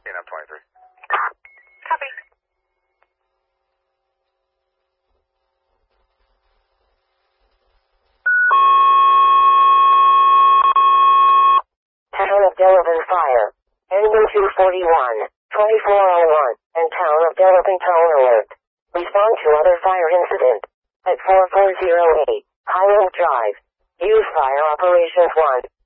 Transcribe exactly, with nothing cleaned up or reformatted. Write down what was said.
M twenty-three. Copy. Town of Delavan Fire. Engine two forty-one, twenty-four oh one, and Town of Delavan Tone Alert. Respond to other fire incident at four four zero eight Highland Drive. Use Fire Operations one.